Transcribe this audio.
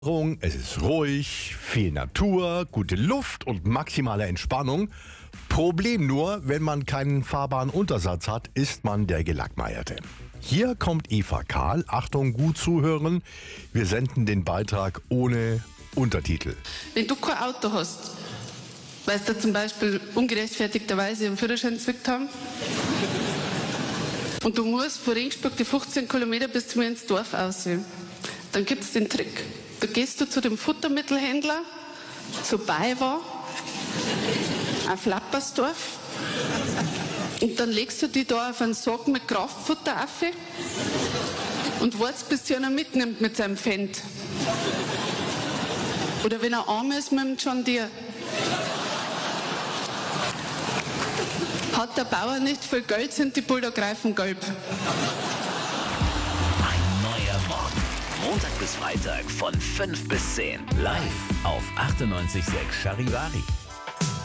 Es ist ruhig, viel Natur, gute Luft und maximale Entspannung. Problem nur, wenn man keinen fahrbaren Untersatz hat, ist man der Gelackmeierte. Hier kommt Eva Kahl. Achtung, gut zuhören. Wir senden den Beitrag ohne Untertitel. Wenn du kein Auto hast, weil sie zum Beispiel ungerechtfertigterweise ihren Führerschein gezwickt haben und du musst von Regensburg die 15 Kilometer bis zu mir ins Dorf aussehen, dann gibt es den Trick. Da gehst du zu dem Futtermittelhändler, zu BayWa, auf Lappersdorf, und dann legst du die da auf einen Sack mit Kraftfutter auf und wartest, bis sie einer mitnimmt mit seinem Fendt. Oder wenn er arm ist mit dem John Deere. Hat der Bauer nicht viel Geld, sind die Bulldog-Reifen gelb. Montag bis Freitag von 5 bis 10. Live auf 98.6 Charivari.